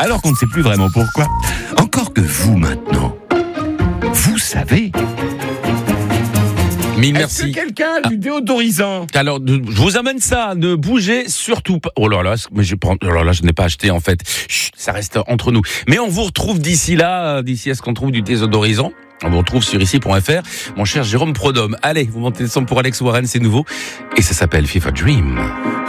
alors qu'on ne sait plus vraiment pourquoi. Encore que vous, maintenant, vous savez. Mille Est-ce merci. que quelqu'un a du déodorisant? Alors, je vous amène ça. Ne bougez surtout pas. Oh là là, mais je n'ai pas acheté en fait. Chut, ça reste entre nous. Mais on vous retrouve d'ici à ce qu'on trouve du désodorisant. On vous retrouve sur ici.fr. Mon cher Jérôme Prodhomme. Allez, vous montez le son pour Alex Warren, c'est nouveau. Et ça s'appelle FIFA Dream.